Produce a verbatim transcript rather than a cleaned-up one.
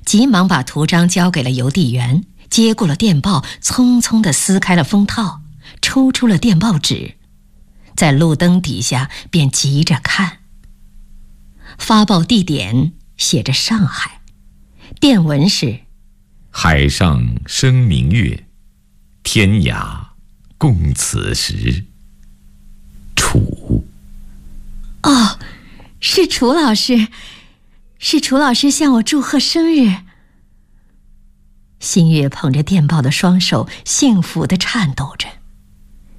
急忙把图章交给了邮递员，接过了电报，匆匆地撕开了封套，抽出了电报纸，在路灯底下便急着看。发报地点写着上海，电文是： 海上生明月，天涯共此时。楚。 哦，是楚老师，是楚老师向我祝贺生日。新月捧着电报的双手幸福地颤抖着。